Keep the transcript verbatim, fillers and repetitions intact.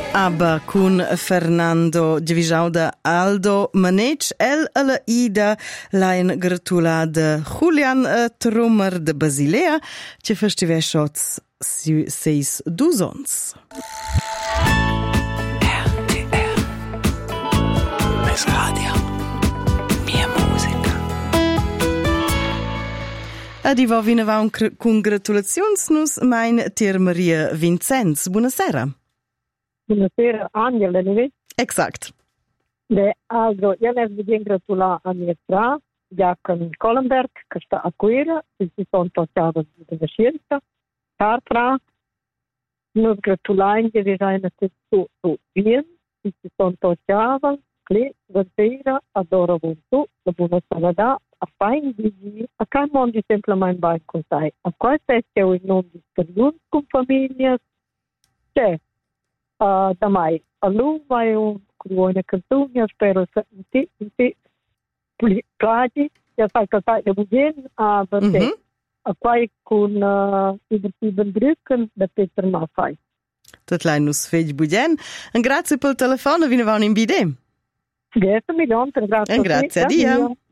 Abba con Fernando Givisau da Aldo Manec, el alla Ida l'hain gratulada Julian uh, Trummer de Basilea, che festive shots seis duzons. R T R Mes Radio Mia musica. Adivo vinavau con gratulazions nus mein Tier Maria Vincenz. Buonasera. Buonasera, Angela, ne vedi? Exakt. De, also, io ne voglio gratulare a mia fra, Jacob Collenberg, che sta a Quera, e si sono toccati di scienza. Cartra, noi gratulare che vi sono tutto su bien, e si sono toccati, che stasera adoro tu, la buona salada, a fine di a che mondo semplicemente vai con te. A questo è che noi non discordiamo con famiglie, c'è. Uh, da mai a lui vai un cuore canzone spero se ti ti plagi ya sai che sai da bugen a perché a poi con i divertiven drukken da Peter Maffei Tot lei nus fej bugen. Grazie pel telefono, vi ne va un in bide. Grazie mille, grazie. Grazie a Dio.